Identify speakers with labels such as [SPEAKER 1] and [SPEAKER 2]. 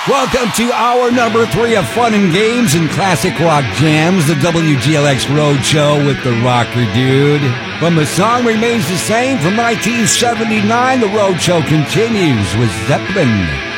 [SPEAKER 1] Welcome to hour number 3 of fun and games and classic rock jams, the WGLX Road Show with the Rocker Dude. When the song remains the same from 1979, the Road Show continues with Zeppelin.